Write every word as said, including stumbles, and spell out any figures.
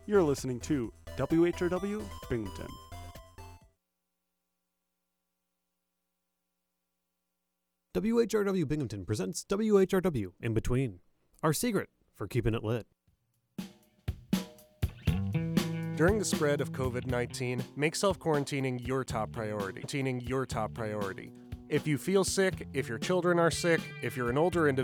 You're listening to W H R W Binghamton. W H R W Binghamton presents W H R W In Between, our secret for keeping it lit. During the spread of covid nineteen, make self-quarantining your top priority. Quarantining your top priority. If you feel sick, if your children are sick, if you're an older individual,